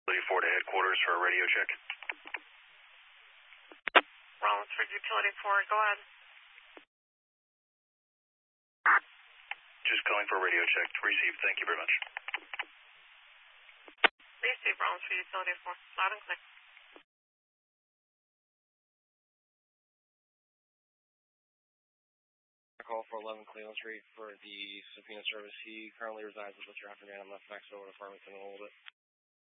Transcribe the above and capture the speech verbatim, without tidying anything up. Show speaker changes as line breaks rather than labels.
thirty-four to headquarters for a radio check.
Rollins for Utility four, go ahead.
Just calling for a radio check. Received. Thank you very much.
Received, Rollins for Utility four. Loud and clear.
Call for eleven Cleveland Street for the subpoena service. He currently resides with Mister Afternoon. I'm left next door to Farmington and hold it.